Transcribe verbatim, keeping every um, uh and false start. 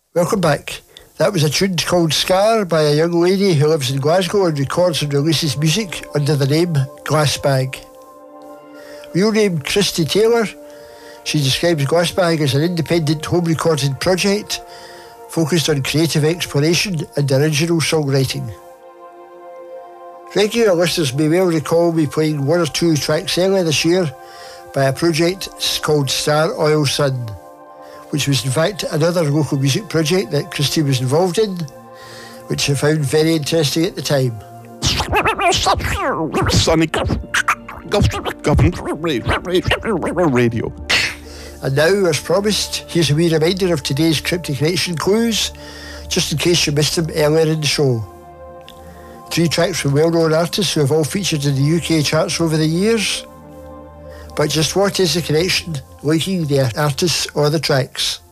Welcome back. That was a tune called Scar by a young lady who lives in Glasgow and records and releases music under the name Glassbag. Real name Christy Taylor, she describes Glassbag as an independent home recording project focused on creative exploration and original songwriting. Regular listeners may well recall me playing one or two tracks earlier this year by a project called Star Oil Sun, which was in fact another local music project that Christy was involved in, which I found very interesting at the time. Sonic Radio. And now, as promised, here's a wee reminder of today's Cryptic Connection clues, just in case you missed them earlier in the show. Three tracks from well-known artists who have all featured in the U K charts over the years. But just what is the connection linking the artists or the tracks?